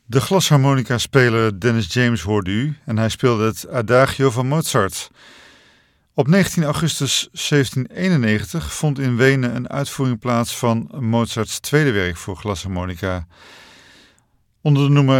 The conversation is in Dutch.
De glasharmonica-speler Dennis James hoorde u en hij speelde het Adagio van Mozart. Op 19 augustus 1791 vond in Wenen een uitvoering plaats van Mozarts tweede werk voor glasharmonica. Onder de noemer